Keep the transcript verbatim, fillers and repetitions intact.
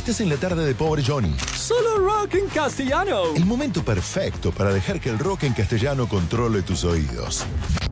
Estás en la tarde de Pobre Johnny. Solo rock en castellano. El momento perfecto para dejar que el rock en castellano controle tus oídos.